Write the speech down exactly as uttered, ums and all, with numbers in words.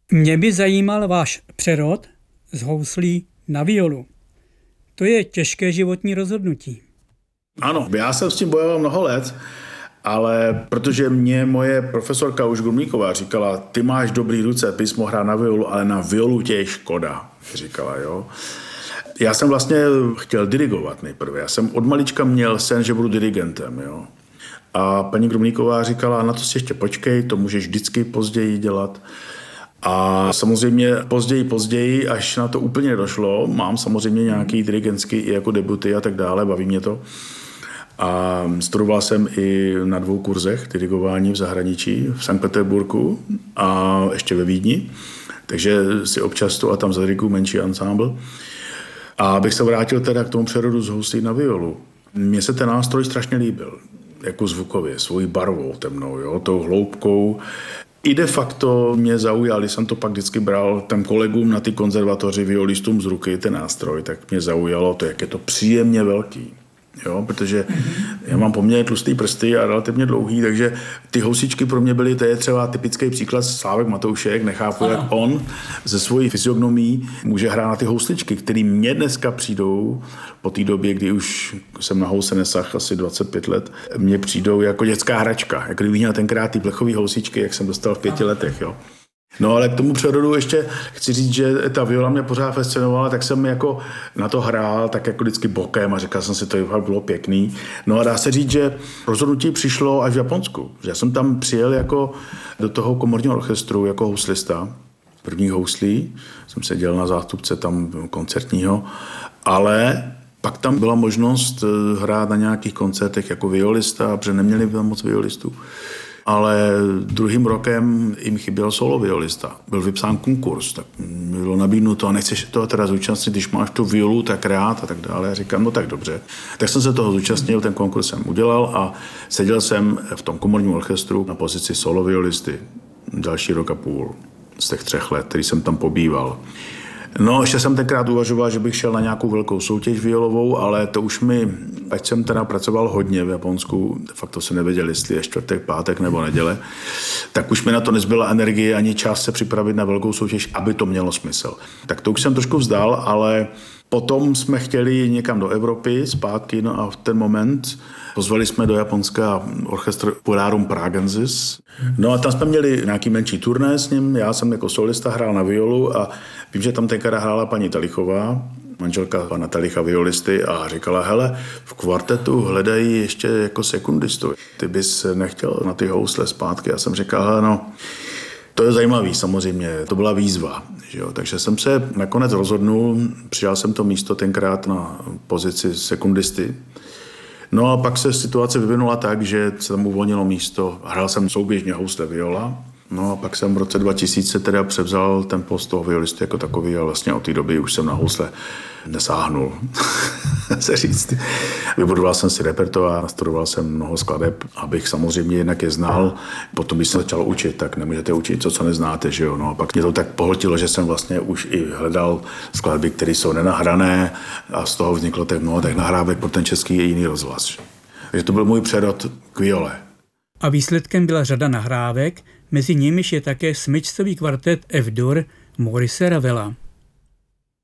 Mě by zajímal váš přerod z houslí na violu. To je těžké životní rozhodnutí. Ano, já jsem s tím bojoval mnoho let, ale protože mě moje profesorka už Grumlíková říkala, ty máš dobrý ruce, ty jsi mohl hrát na violu, ale na violu tě je škoda, říkala, jo. Já jsem vlastně chtěl dirigovat nejprve. Já jsem od malička měl sen, že budu dirigentem, jo. A paní Grumlíková říkala, na to si ještě počkej, to můžeš vždycky později dělat. A samozřejmě později, později, až na to úplně nedošlo, mám samozřejmě nějaký dirigentský i jako debuty a tak dále, baví mě to. A studoval jsem i na dvou kurzech dirigování v zahraničí, v Sankt Peterburgu a ještě ve Vídni. Takže si občas tu a tam zadiriguju menší ansámbl. A abych se vrátil teda k tomu přerodu z houslí na violu. Mně se ten nástroj strašně líbil, jako zvukově, svojí barvou temnou, jo, tou hloubkou. I de facto mě zaujal, když jsem to pak vždycky bral těm kolegům na ty konzervatoři, violistům z ruky, ten nástroj, tak mě zaujalo to, jak je to příjemně velký. Jo, protože já mám poměrně tlustý prsty a relativně dlouhý, takže ty housičky pro mě byly, to je třeba typický příklad Slávek Matoušek, nechápu, jak on ze svojí fyziognomií může hrát na ty housličky, které mě dneska přijdou po té době, kdy už jsem na house nesah asi dvacet pět let, mně přijdou jako dětská hračka, jak kdybych měl tenkrát ty plechové housičky, jak jsem dostal v pěti letech, jo. No ale k tomu přerodu ještě chci říct, že ta viola mě pořád fascinovala, tak jsem jako na to hrál tak jako vždycky bokem a říkal jsem si, to bylo pěkný. No a dá se říct, že rozhodnutí přišlo až v Japonsku. Já jsem tam přijel jako do toho komorního orchestru jako houslista, první houslí, jsem seděl na zástupce tam koncertního, ale pak tam byla možnost hrát na nějakých koncertech jako violista, protože neměli tam moc violistů. Ale druhým rokem jim chyběl solo violista. Byl vypsán konkurs, tak bylo nabídnuto a nechceš toho teda zúčastnit, když máš tu violu tak rád a tak dále. Já říkám, no tak dobře. Tak jsem se toho zúčastnil, ten konkurs jsem udělal a seděl jsem v tom komorním orchestru na pozici solo violisty další rok a půl z těch třech let, který jsem tam pobýval. No, ještě jsem tenkrát uvažoval, že bych šel na nějakou velkou soutěž violovou, ale to už mi, ať jsem teda pracoval hodně v Japonsku, de facto se nevěděl, jestli je čtvrtek, pátek nebo neděle, tak už mi na to nezbyla energie ani čas se připravit na velkou soutěž, aby to mělo smysl. Tak to už jsem trošku vzdal, ale potom jsme chtěli někam do Evropy zpátky, no a v ten moment pozvali jsme do Japonska orchestr Polarum Pragensis. No a tam jsme měli nějaký menší turné s ním, já jsem jako solista hrál na violu a vím, že tam tenkrát hrála paní Talichová, manželka pana Talicha violisty a říkala, hele, v kvartetu hledají ještě jako sekundistu. Ty bys nechtěl na ty housle zpátky. Já jsem říkal, hele, no, to je zajímavý samozřejmě, to byla výzva. Že jo? Takže jsem se nakonec rozhodnul, přijal jsem to místo tenkrát na pozici sekundisty. No a pak se situace vyvinula tak, že se tam uvolnilo místo, hrál jsem souběžně housle viola. No a pak jsem v roce dva tisíce teda převzal ten post toho violisty jako takový a vlastně od té doby už jsem na housle nesáhnul, se říct. Vybudoval jsem si repertoár, nastudoval jsem mnoho skladeb, abych samozřejmě jednak je znal. Potom, když jsem začal učit, tak nemůžete učit to, co neznáte, že jo. No a pak mě to tak pohltilo, že jsem vlastně už i hledal skladby, které jsou nenahrané a z toho vzniklo tak mnoho těch nahrávek pro ten český i jiný rozhlas. Takže to byl můj přerod k viole. A výsledkem byla řada nahrávek, mezi nimiž je také smyčcový kvartet F-dur Maurice Ravela.